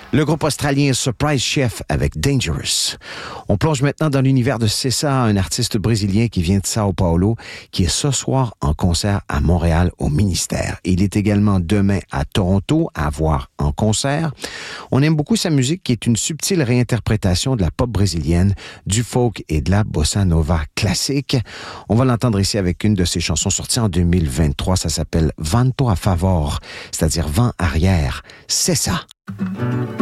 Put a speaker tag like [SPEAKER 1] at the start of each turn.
[SPEAKER 1] Le groupe australien Surprise Chef avec Dangerous. On plonge maintenant dans l'univers de Cessa, un artiste brésilien qui vient de Sao Paulo, qui est ce soir en concert à Montréal au Ministère. Il est également demain à Toronto à voir en concert. On aime beaucoup sa musique qui est une subtile réinterprétation de la pop brésilienne, du folk et de la bossa nova classique. On va l'entendre ici avec une de ses chansons sorties en 2023. Ça s'appelle Vento a Favor, c'est-à-dire vent arrière. Cessa.